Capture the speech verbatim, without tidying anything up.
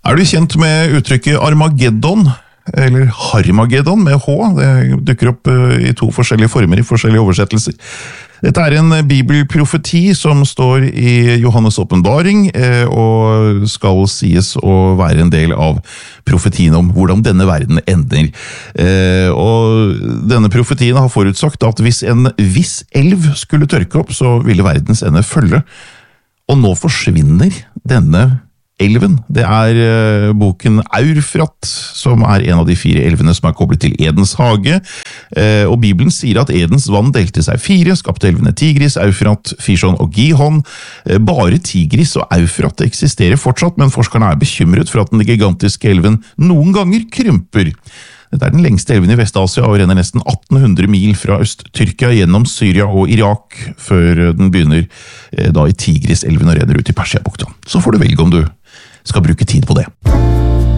Er du kjent med uttrykket Armageddon, eller Harmageddon med H? Det dukker opp i to forskjellige former i forskjellige oversettelser. Dette er en bibelprofeti som står i Johannes åpenbaring, og skal sies å være en del av profetien om hvordan denne verden ender. Og denne profetien har forutsagt at hvis en viss elv skulle tørke opp, så ville verdens ende følge. Og nå forsvinner denne elven. Det er uh, boken Eufrat, som er en av de fire elvene som er koblet til Edens hage. Uh, og Bibelen sier at Edens vann delte seg fire, skapte elvene Tigris, Eufrat, Fishon og Gihon. Uh, bare Tigris og Eufrat eksisterer fortsatt, men forskerne er bekymret for at den gigantiske elven noen ganger krymper. Dette er den lengste elven i Vest-Asia og renner nesten atten hundre mil fra Øst-Tyrkia gjennom Syria og Irak, før den begynner uh, da i Tigris-elven og renner ut i Persiabukta. Så får du velge om du skal bruke tid på det.